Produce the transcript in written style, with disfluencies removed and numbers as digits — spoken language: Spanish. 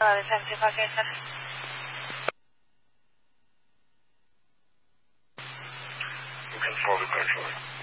de Sánchez Paqueta. You can follow the control.